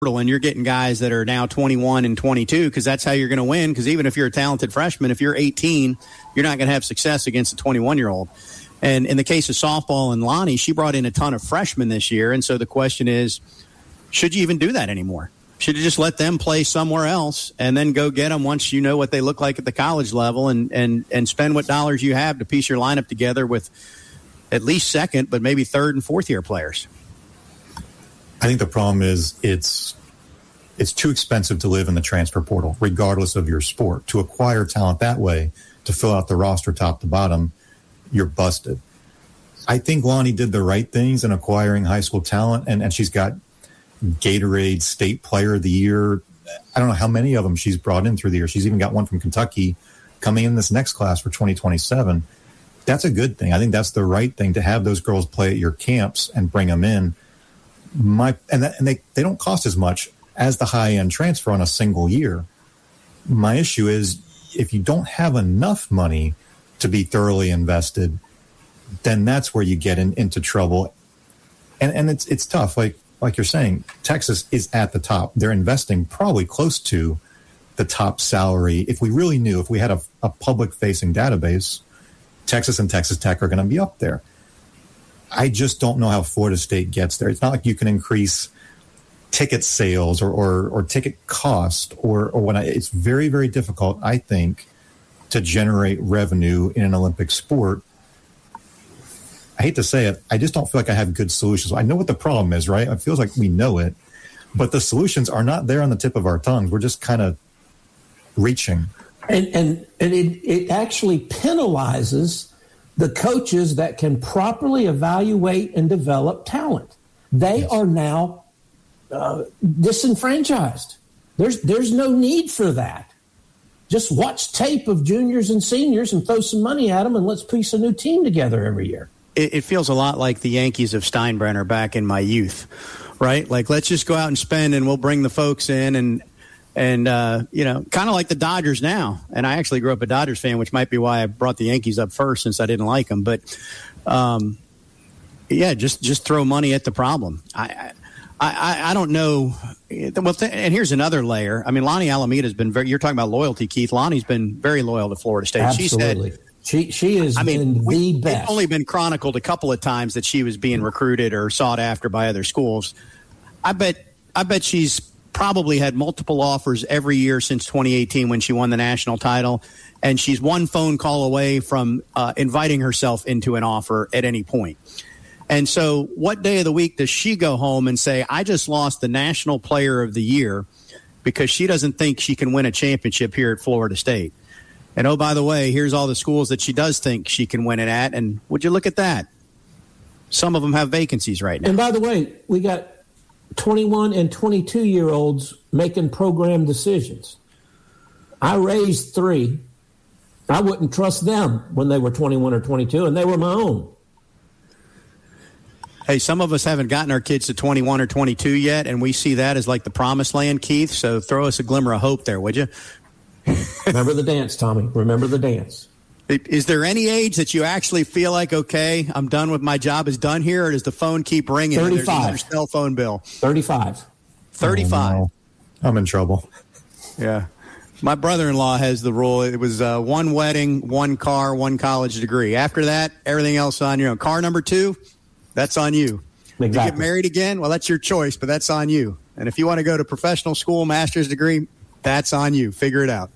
and you're getting guys that are now 21 and 22 because that's how you're going to win. Because even if you're a talented freshman, if you're 18, you're not going to have success against a 21-year-old. And in the case of softball and Lonnie, she brought in a ton of freshmen this year. And so the question is, should you even do that anymore? Should you just let them play somewhere else and then go get them once you know what they look like at the college level and spend what dollars you have to piece your lineup together with at least second, but maybe third and fourth year players? I think the problem is it's too expensive to live in the transfer portal, regardless of your sport. To acquire talent that way, to fill out the roster top to bottom, you're busted. I think Lonnie did the right things in acquiring high school talent, and she's got Gatorade State Player of the Year. I don't know how many of them she's brought in through the year. She's even got one from Kentucky coming in this next class for 2027. That's a good thing. I think that's the right thing, to have those girls play at your camps and bring them in. They don't cost as much as the high-end transfer on a single year. My issue is, if you don't have enough money to be thoroughly invested, then that's where you get into trouble. And it's tough. Like you're saying, Texas is at the top. They're investing probably close to the top salary. If we really knew, if we had a public-facing database, Texas and Texas Tech are going to be up there. I just don't know how Florida State gets there. It's not like you can increase ticket sales or ticket cost or when it's very, very difficult, I think, to generate revenue in an Olympic sport. I hate to say it, I just don't feel like I have good solutions. I know what the problem is, right? It feels like we know it, but the solutions are not there on the tip of our tongues. We're just kind of reaching. And it actually penalizes the coaches that can properly evaluate and develop talent. They are now disenfranchised. There's no need for that. Just watch tape of juniors and seniors and throw some money at them, and let's piece a new team together every year. It feels a lot like the Yankees of Steinbrenner back in my youth, right? Like, let's just go out and spend, and we'll bring the folks in, and kind of like the Dodgers now. And I actually grew up a Dodgers fan, which might be why I brought the Yankees up first, since I didn't like them. But just throw money at the problem. I don't know. Well, and here's another layer. I mean, Lonnie Alameda has been you're talking about loyalty, Keith. Lonnie's been very loyal to Florida State. Absolutely. She has been the best. It's only been chronicled a couple of times that she was being recruited or sought after by other schools. I bet she's probably had multiple offers every year since 2018 when she won the national title, and she's one phone call away from inviting herself into an offer at any point. And so what day of the week does she go home and say, I just lost the National Player of the Year because she doesn't think she can win a championship here at Florida State? And, oh, by the way, here's all the schools that she does think she can win it at. And would you look at that? Some of them have vacancies right now. And, by the way, we got 21 and 22-year-olds making program decisions. I raised 3. I wouldn't trust them when they were 21 or 22, and they were my own. Hey, some of us haven't gotten our kids to 21 or 22 yet, and we see that as like the promised land, Keith. So throw us a glimmer of hope there, would you? Remember the dance, Tommy. Remember the dance. Is there any age that you actually feel like, okay, I'm done with my job is done here, or does the phone keep ringing? 35. There's another cell phone bill. 35. 35. Oh, no. I'm in trouble. Yeah. My brother-in-law has the rule. It was one wedding, one car, one college degree. After that, everything else on your own. Car number 2, that's on you. Exactly. You get married again, well, that's your choice, but that's on you. And if you want to go to professional school, master's degree, that's on you. Figure it out.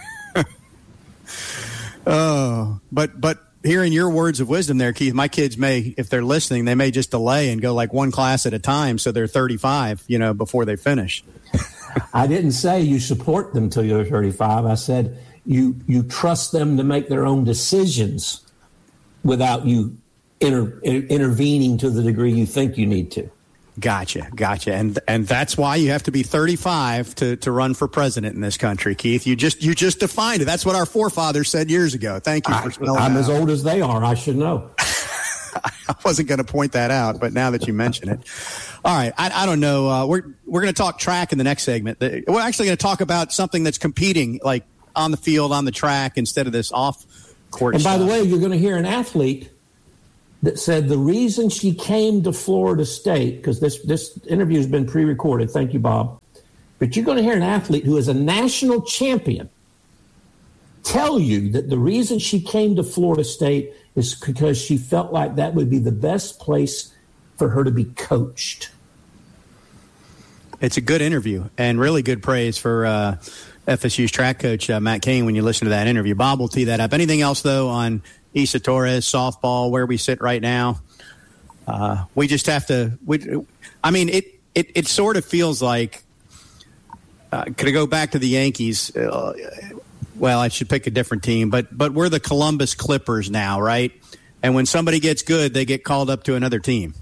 But hearing your words of wisdom there, Keith, my kids may, if they're listening, they may just delay and go like one class at a time, so they're 35, before they finish. I didn't say you support them till you're 35. I said you trust them to make their own decisions without you intervening to the degree you think you need to. Gotcha. And that's why you have to be 35 to run for president in this country, Keith. You just defined it. That's what our forefathers said years ago. Thank you for spelling I'm that as out. old as they are. I should know. I wasn't going to point that out, but now that you mention it. All right. I don't know. We're going to talk track in the next segment. We're actually going to talk about something that's competing, like on the field, on the track, instead of this off-court And stuff. by the way, you're going to hear an athlete that said the reason she came to Florida State, because this interview has been pre-recorded, thank you, Bob, but you're going to hear an athlete who is a national champion tell you that the reason she came to Florida State is because she felt like that would be the best place for her to be coached. It's a good interview and really good praise for FSU's track coach, Matt Cain, when you listen to that interview. Bob will tee that up. Anything else, though, on Issa Torres, softball, where we sit right now? We just have to it sort of feels like, could I go back to the Yankees? Well, I should pick a different team, but we're the Columbus Clippers now, right? And when somebody gets good, they get called up to another team.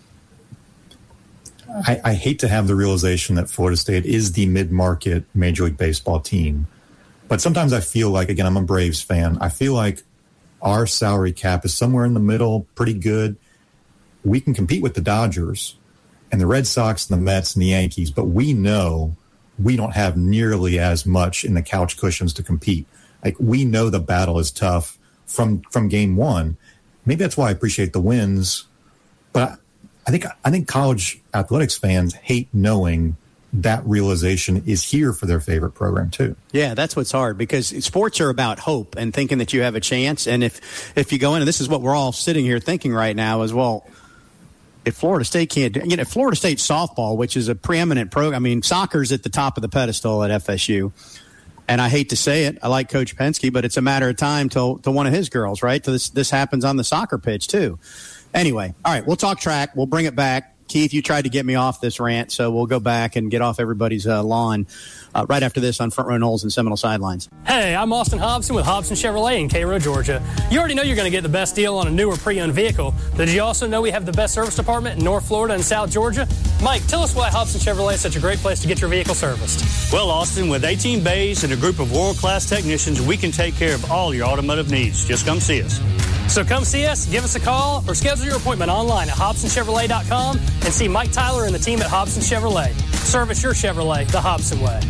I hate to have the realization that Florida State is the mid-market Major League Baseball team, but sometimes I feel like, again, I'm a Braves fan, I feel like our salary cap is somewhere in the middle, pretty good. We can compete with the Dodgers and the Red Sox and the Mets and the Yankees, but we know we don't have nearly as much in the couch cushions to compete. Like, we know the battle is tough from game one. Maybe that's why I appreciate the wins, but I think college athletics fans hate knowing that realization is here for their favorite program too. Yeah, that's what's hard, because sports are about hope and thinking that you have a chance. And if you go in, and this is what we're all sitting here thinking right now, is, well, if Florida State can't do, Florida State softball, which is a preeminent program. I mean, soccer's at the top of the pedestal at FSU. And I hate to say it, I like Coach Penske, but it's a matter of time till one of his girls, right? So this happens on the soccer pitch too. Anyway, all right, we'll talk track. We'll bring it back. Keith, you tried to get me off this rant, so we'll go back and get off everybody's lawn right after this on Front Row Knowles and Seminole Sidelines. Hey, I'm Austin Hobson with Hobson Chevrolet in Cairo, Georgia. You already know you're going to get the best deal on a new or pre-owned vehicle, but did you also know we have the best service department in North Florida and South Georgia? Mike, tell us why Hobson Chevrolet is such a great place to get your vehicle serviced. Well, Austin, with 18 bays and a group of world-class technicians, we can take care of all your automotive needs. Just come see us. So come see us, give us a call, or schedule your appointment online at HobsonChevrolet.com and see Mike Tyler and the team at Hobson Chevrolet. Service your Chevrolet the Hobson way.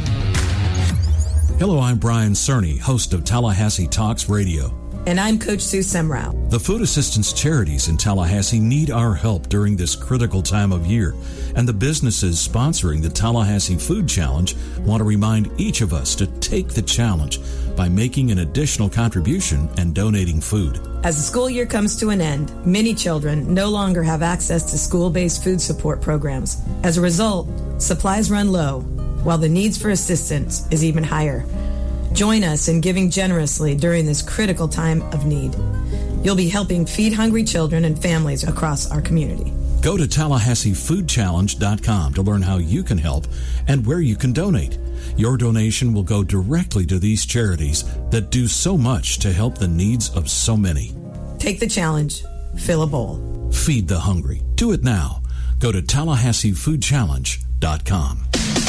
Hello, I'm Brian Cerny, host of Tallahassee Talks Radio. And I'm Coach Sue Semrau. The food assistance charities in Tallahassee need our help during this critical time of year, and the businesses sponsoring the Tallahassee Food Challenge want to remind each of us to take the challenge by making an additional contribution and donating food. As the school year comes to an end, many children no longer have access to school-based food support programs. As a result, supplies run low, while the needs for assistance is even higher. Join us in giving generously during this critical time of need. You'll be helping feed hungry children and families across our community. Go to TallahasseeFoodChallenge.com to learn how you can help and where you can donate. Your donation will go directly to these charities that do so much to help the needs of so many. Take the challenge. Fill a bowl. Feed the hungry. Do it now. Go to TallahasseeFoodChallenge.com.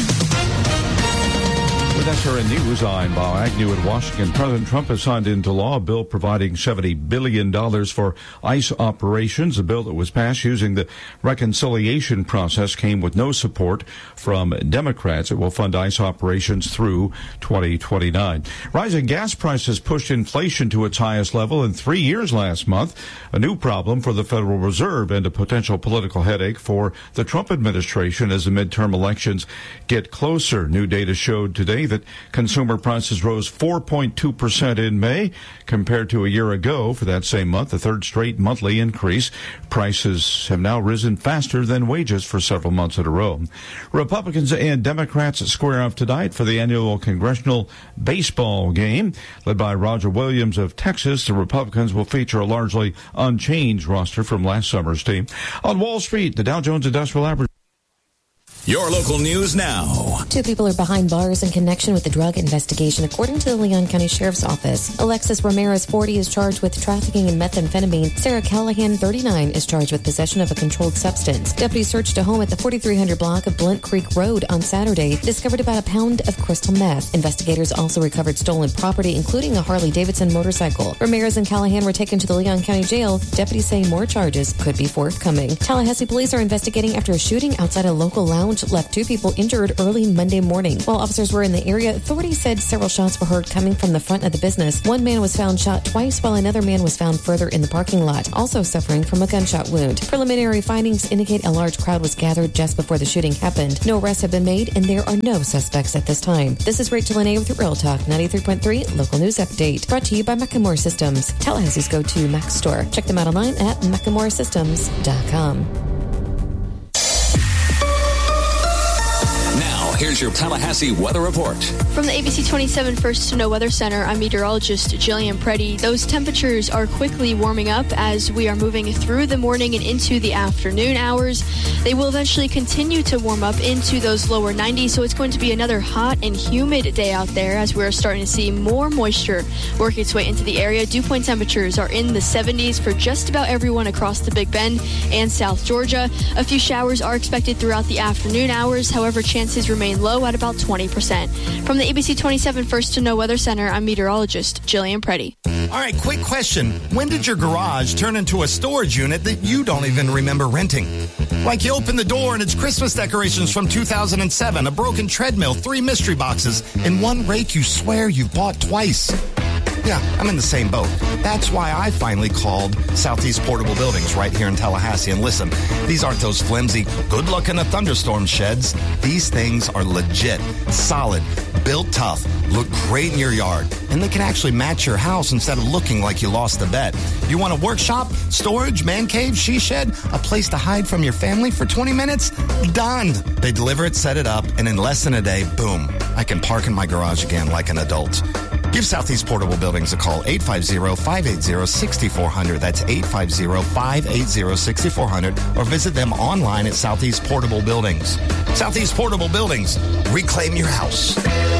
With SRN News, I'm Bob Agnew in Washington. President Trump has signed into law a bill providing $70 billion for ICE operations. A bill that was passed using the reconciliation process came with no support from Democrats. It will fund ICE operations through 2029. Rising gas prices pushed inflation to its highest level in 3 years last month, a new problem for the Federal Reserve and a potential political headache for the Trump administration as the midterm elections get closer. New data showed today that consumer prices rose 4.2% in May compared to a year ago. For that same month, the third straight monthly increase. Prices have now risen faster than wages for several months in a row. Republicans and Democrats square off tonight for the annual congressional baseball game. Led by Roger Williams of Texas, the Republicans will feature a largely unchanged roster from last summer's team. On Wall Street, the Dow Jones Industrial Average. Your local news now. 2 people are behind bars in connection with the drug investigation, according to the Leon County Sheriff's Office. Alexis Ramirez, 40, is charged with trafficking in methamphetamine. Sarah Callahan, 39, is charged with possession of a controlled substance. Deputies searched a home at the 4300 block of Blunt Creek Road on Saturday, discovered about a pound of crystal meth. Investigators also recovered stolen property, including a Harley-Davidson motorcycle. Ramirez and Callahan were taken to the Leon County Jail. Deputies say more charges could be forthcoming. Tallahassee police are investigating after a shooting outside a local lounge challenge left 2 people injured early Monday morning. While officers were in the area, authorities said several shots were heard coming from the front of the business. One man was found shot twice, while another man was found further in the parking lot, also suffering from a gunshot wound. Preliminary findings indicate a large crowd was gathered just before the shooting happened. No arrests have been made, and there are no suspects at this time. This is Rachel Lene with Real Talk 93.3 Local News Update, brought to you by Macklemore Systems, Tallahassee's go-to Mac store. Check them out online at MacklemoreSystems.com. Now, here's your Tallahassee weather report. From the ABC 27 First to Know Weather Center, I'm meteorologist Jillian Preddy. Those temperatures are quickly warming up as we are moving through the morning and into the afternoon hours. They will eventually continue to warm up into those lower 90s, so it's going to be another hot and humid day out there as we're starting to see more moisture work its way into the area. Dew point temperatures are in the 70s for just about everyone across the Big Bend and South Georgia. A few showers are expected throughout the afternoon hours. However, chances remain low at about 20%. From the ABC 27 First to Know Weather Center, I'm meteorologist Jillian Preddy. All right, quick question. When did your garage turn into a storage unit that you don't even remember renting? Like you open the door and it's Christmas decorations from 2007, a broken treadmill, 3 mystery boxes, and 1 rake you swear you've bought twice. Yeah, I'm in the same boat. That's why I finally called Southeast Portable Buildings right here in Tallahassee. And listen, these aren't those flimsy, good luck in a thunderstorm sheds. These things are legit, solid, built tough, look great in your yard, and they can actually match your house instead of looking like you lost a bet. You want a workshop, storage, man cave, she shed, a place to hide from your family for 20 minutes? Done. They deliver it, set it up, and in less than a day, boom, I can park in my garage again like an adult. Give Southeast Portable Buildings a call, 850-580-6400. That's 850-580-6400. Or visit them online at Southeast Portable Buildings. Southeast Portable Buildings. Reclaim your house.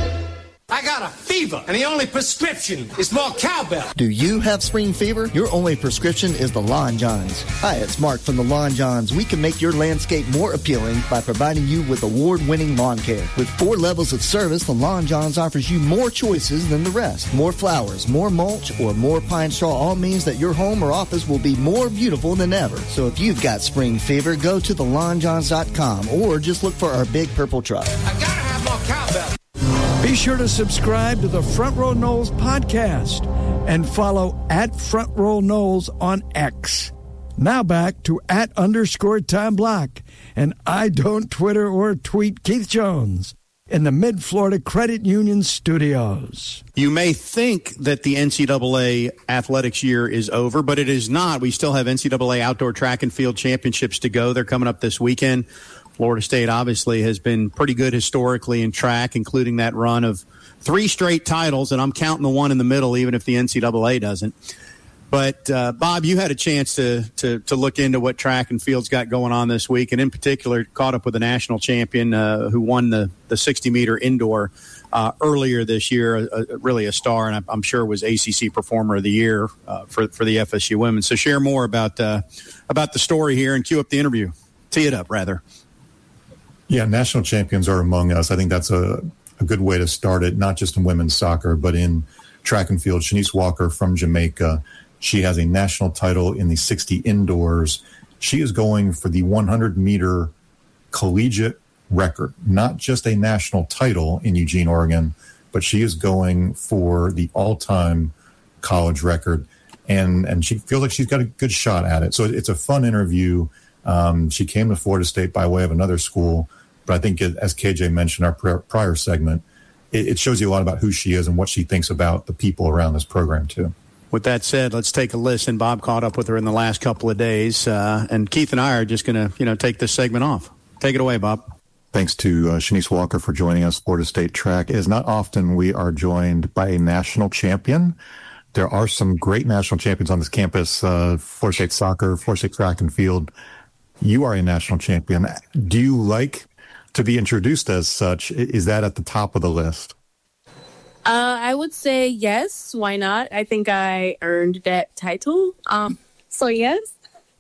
I got a fever, and the only prescription is more cowbell. Do you have spring fever? Your only prescription is the Lawn Johns. Hi, it's Mark from the Lawn Johns. We can make your landscape more appealing by providing you with award-winning lawn care. With 4 levels of service, the Lawn Johns offers you more choices than the rest. More flowers, more mulch, or more pine straw all means that your home or office will be more beautiful than ever. So if you've got spring fever, go to thelawnjohns.com or just look for our big purple truck. I gotta have more cowbell. Be sure to subscribe to the Front Row Knowles podcast and follow at Front Row Knowles on X. Now back to @_Tom Block and I don't Twitter or tweet Keith Jones in the Mid-Florida Credit Union studios. You may think that the NCAA athletics year is over, but it is not. We still have NCAA outdoor track and field championships to go. They're coming up this weekend. Florida State obviously has been pretty good historically in track, including that run of 3 straight titles, and I'm counting the one in the middle, even if the NCAA doesn't. But, Bob, you had a chance to look into what track and field's got going on this week, and in particular caught up with a national champion who won the 60-meter indoor earlier this year, really a star, and I'm sure was ACC Performer of the Year for the FSU women. So share more about the story here and cue up the interview. Tee it up, rather. Yeah, national champions are among us. I think that's a good way to start it, not just in women's soccer, but in track and field. Shanice Walker from Jamaica, she has a national title in the 60 indoors. She is going for the 100-meter collegiate record, not just a national title in Eugene, Oregon, but she is going for the all-time college record, and she feels like she's got a good shot at it. So it's a fun interview. She came to Florida State by way of another school, but I think, as KJ mentioned in our prior segment, it shows you a lot about who she is and what she thinks about the people around this program, too. With that said, let's take a listen. Bob caught up with her in the last couple of days, and Keith and I are just going to, take this segment off. Take it away, Bob. Thanks to Shanice Walker for joining us. Florida State Track. It is not often we are joined by a national champion. There are some great national champions on this campus, Florida State Soccer, Florida State Track and Field. You are a national champion. Do you like to be introduced as such? Is that at the top of the list? I would say yes. Why not? I think I earned that title. So yes.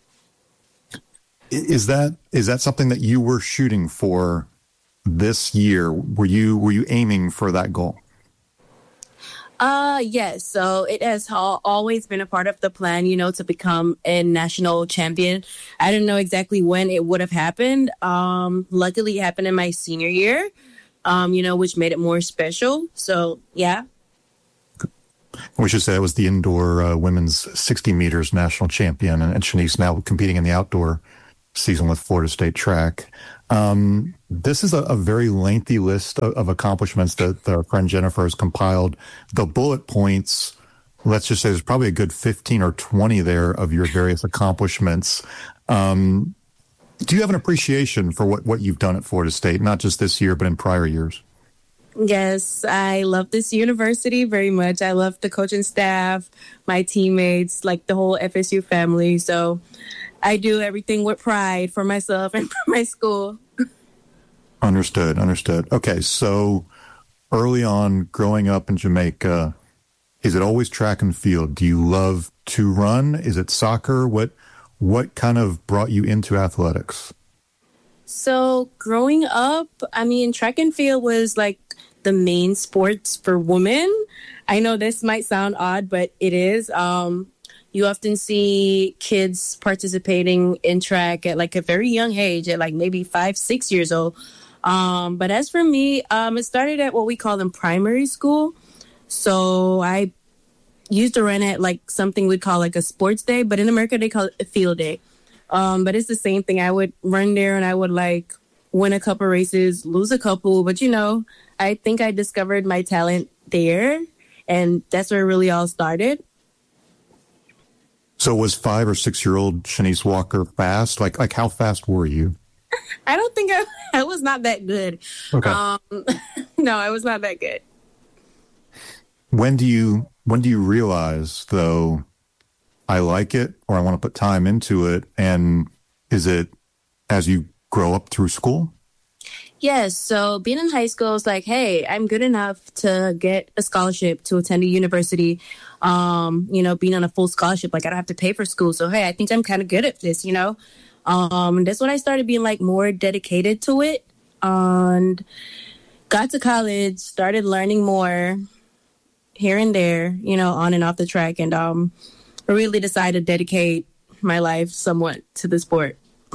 Is that something that you were shooting for this year? Were you aiming for that goal? Yes. So it has always been a part of the plan, to become a national champion. I don't know exactly when it would have happened. Luckily it happened in my senior year, which made it more special. So, yeah. We should say it was the indoor women's 60 meters national champion, and Shanice now competing in the outdoor season with Florida State track. This is a very lengthy list of accomplishments that our friend Jennifer has compiled. The bullet points, let's just say there's probably a good 15 or 20 there of your various accomplishments. Do you have an appreciation for what you've done at Florida State, not just this year, but in prior years? Yes, I love this university very much. I love the coaching staff, my teammates, like the whole FSU family. So I do everything with pride for myself and for my school. Understood. Okay, so early on, growing up in Jamaica, is it always track and field? Do you love to run? Is it soccer? What kind of brought you into athletics? So growing up, track and field was like the main sports for women. I know this might sound odd, but it is. You often see kids participating in track at like a very young age, at like maybe 5-6 years old. But as for me, it started at what we call in primary school. So I used to run at like something we'd call like a sports day, but in America they call it a field day. But it's the same thing. I would run there and I would like win a couple races, lose a couple. But, I think I discovered my talent there. And that's where it really all started. So was 5 or 6 year old Shanice Walker fast? Like how fast were you? I don't think I was not that good. Okay. No, I was not that good. When do you realize, though, I like it or I want to put time into it? And is it as you grow up through school? Yes. So being in high school is like, hey, I'm good enough to get a scholarship to attend a university. Being on a full scholarship, like I don't have to pay for school. So, hey, I think I'm kind of good at this, That's when I started being like more dedicated to it, and got to college, started learning more here and there, on and off the track. And I really decided to dedicate my life somewhat to the sport.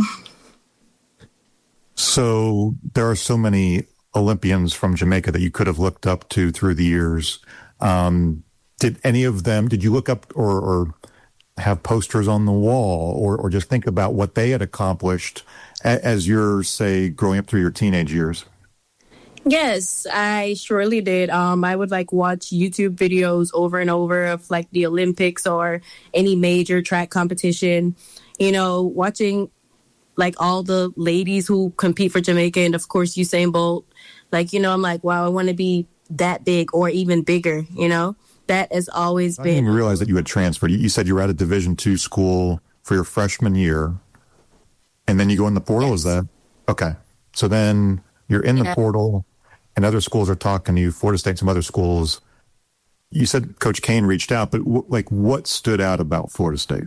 So there are so many Olympians from Jamaica that you could have looked up to through the years. Did you look up or have posters on the wall or just think about what they had accomplished as you're, say, growing up through your teenage years? Yes, I surely did. I would like watch YouTube videos over and over of like the Olympics or any major track competition, watching like all the ladies who compete for Jamaica and of course Usain Bolt. Like, I'm like, wow, I want to be that big or even bigger, That has always been. I didn't realize that you had transferred. You said you were at a Division II school for your freshman year, and then you go in the portal. Yes. Is that okay? So then you're in the portal, and other schools are talking to you. Florida State, some other schools. You said Coach Kane reached out, but what stood out about Florida State?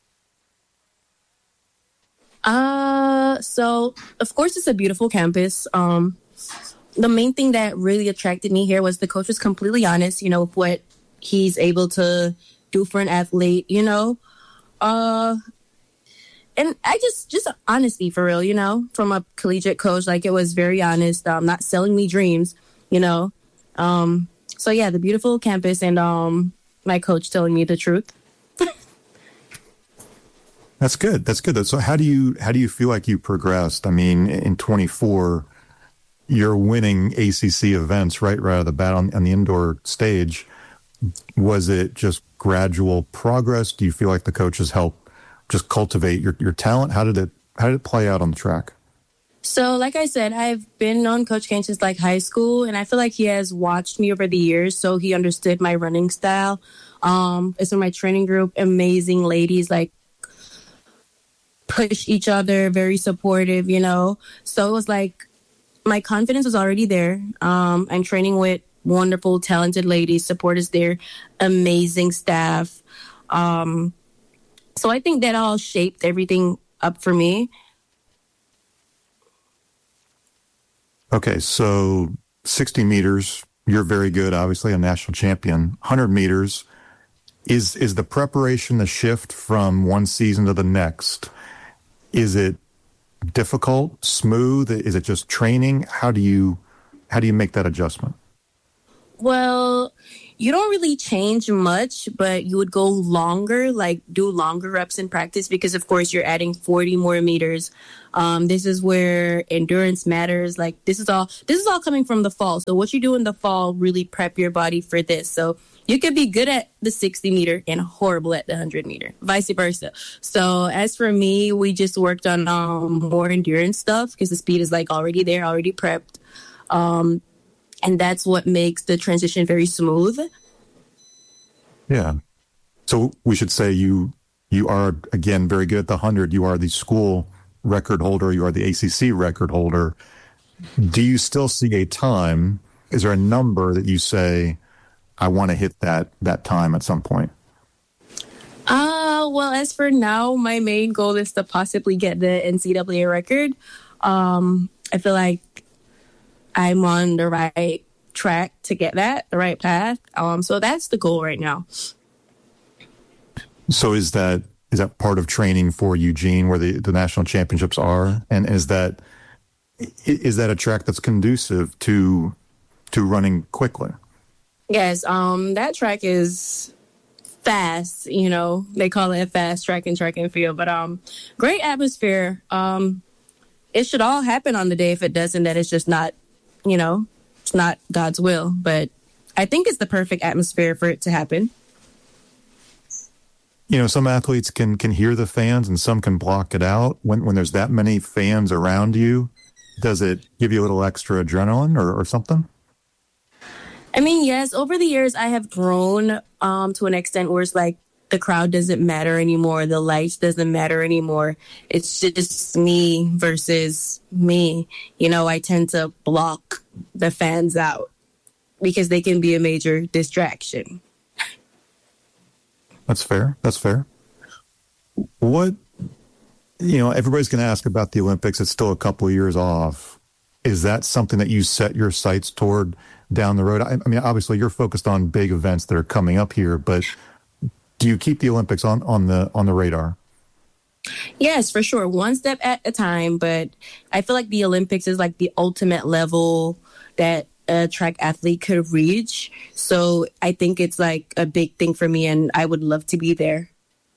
So of course it's a beautiful campus. The main thing that really attracted me here was the coach was completely honest, with what he's able to do for an athlete, and I just honesty for real, from a collegiate coach, like it was very honest, not selling me dreams, So yeah, the beautiful campus and my coach telling me the truth. That's good. So how do you feel like you progressed? I mean, in 24, you're winning ACC events right out of the bat on the indoor stage. Was it just gradual progress? Do you feel like the coaches help just cultivate your talent? How did it play out on the track? So, like I said, I've been on Coach Kane since like high school, and I feel like he has watched me over the years, so he understood my running style. It's in my training group, amazing ladies, like push each other, very supportive, So it was like my confidence was already there. I'm training with wonderful, talented ladies, support is there, amazing staff. So I think that all shaped everything up for me. Okay, so 60 meters, You're very good, obviously, a national champion. 100 meters. Is the preparation, the shift from one season to the next, is it difficult, smooth? Is it just training? How do you make that adjustment? Well, you don't really change much, but you would go longer, like do longer reps in practice because, of course, you're adding 40 more meters. This is where endurance matters. Like this is all coming from the fall. So what you do in the fall really prep your body for this. So you could be good at the 60 meter and horrible at the 100 meter, vice versa. So as for me, we just worked on more endurance stuff because the speed is like already there, already prepped. And that's what makes the transition very smooth. Yeah. So we should say you are, again, very good at the 100. You are the school record holder. You are the ACC record holder. Do you still see a time? Is there a number that you say, I want to hit that time at some point? Well, as for now, my main goal is to possibly get the NCAA record. I feel like I'm on the right track to get that, the right path. So that's the goal right now. So is that part of training for Eugene where the national championships are? And is that a track that's conducive to running quickly? Yes, that track is fast, they call it a fast track in track and field, but great atmosphere. It should all happen on the day. If it doesn't, then it's just not, it's not God's will. But I think it's the perfect atmosphere for it to happen. Some athletes can hear the fans and some can block it out. When there's that many fans around you, does it give you a little extra adrenaline or something? I mean, yes, over the years, I have grown to an extent where it's like the crowd doesn't matter anymore. The lights doesn't matter anymore. It's just me versus me. I tend to block the fans out because they can be a major distraction. That's fair. What, everybody's going to ask about the Olympics. It's still a couple of years off. Is that something that you set your sights toward down the road? I mean, obviously you're focused on big events that are coming up here, but do you keep the Olympics on the radar? Yes, for sure. One step at a time. But I feel like the Olympics is like the ultimate level that a track athlete could reach. So I think it's like a big thing for me and I would love to be there.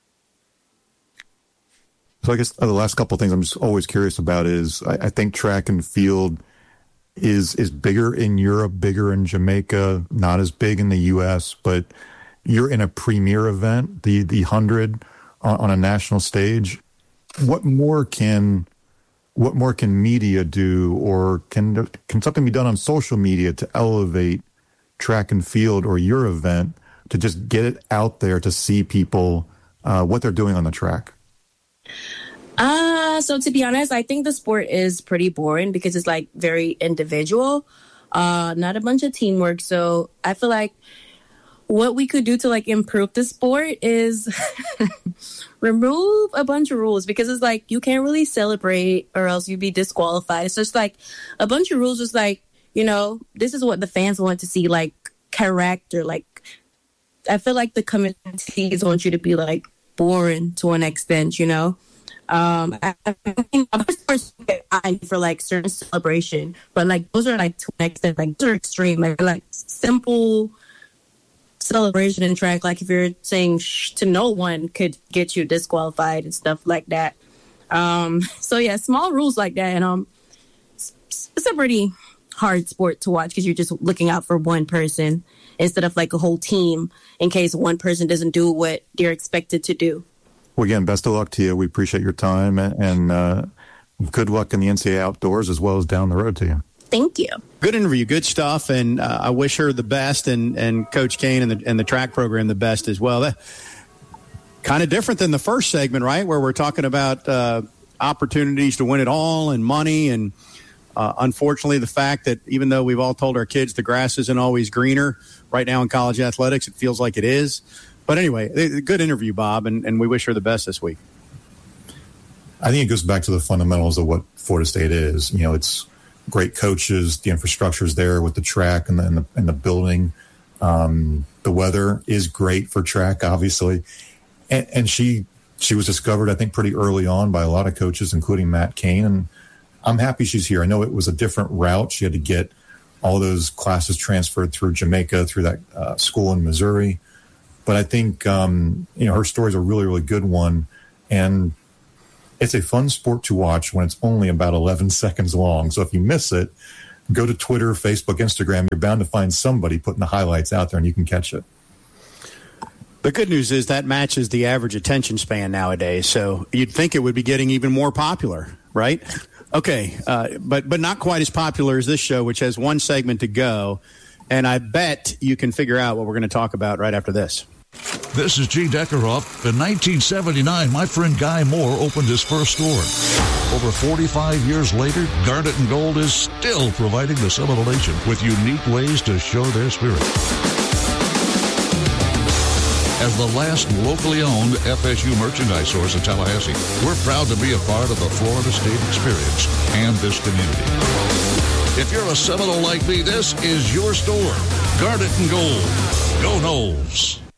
So I guess the last couple of things I'm just always curious about is I think track and field is bigger in Europe, bigger in Jamaica, not as big in the U.S., but you're in a premier event, the 100 on a national stage. What more can media do, or can something be done on social media to elevate track and field or your event to just get it out there to see people what they're doing on the track? So to be honest, I think the sport is pretty boring because it's like very individual, not a bunch of teamwork. So I feel like what we could do to like improve the sport is remove a bunch of rules because it's like you can't really celebrate or else you'd be disqualified. So it's like a bunch of rules, just like, this is what the fans want to see, like character. Like I feel like the committees want you to be like boring to an extent, I think of course for like certain celebration, but like those are like to an extent, like those are extreme, like simple celebration in track, like if you're saying to no one could get you disqualified and stuff like that. So yeah, small rules like that, and it's a pretty hard sport to watch because you're just looking out for one person instead of like a whole team in case one person doesn't do what they're expected to do. Well, again, best of luck to you. We appreciate your time, and good luck in the NCAA outdoors as well as down the road to you. Thank you. Good interview, good stuff, and I wish her the best, and Coach Kane and the track program the best as well. Kind of different than the first segment, right, where we're talking about opportunities to win it all and money, and unfortunately the fact that even though we've all told our kids the grass isn't always greener, right now in college athletics it feels like it is. But anyway, good interview, Bob, and we wish her the best this week. I think it goes back to the fundamentals of what Florida State is. great coaches. The infrastructure is there with the track and the building. The weather is great for track, obviously. And she was discovered, I think, pretty early on by a lot of coaches, including Matt Cain. And I'm happy she's here. I know it was a different route. She had to get all those classes transferred through Jamaica, through that school in Missouri. But I think, her story is a really, really good one. And it's a fun sport to watch when it's only about 11 seconds long. So if you miss it, go to Twitter, Facebook, Instagram. You're bound to find somebody putting the highlights out there, and you can catch it. The good news is that matches the average attention span nowadays. So you'd think it would be getting even more popular, right? Okay, but not quite as popular as this show, which has one segment to go. And I bet you can figure out what we're going to talk about right after this. This is G. Deckerhoff. In 1979, my friend Guy Moore opened his first store. Over 45 years later, Garnet and Gold is still providing the Seminole Nation with unique ways to show their spirit. As the last locally owned FSU merchandise source in Tallahassee, we're proud to be a part of the Florida State experience and this community. If you're a Seminole like me, this is your store. Garnet and Gold. Go Noles.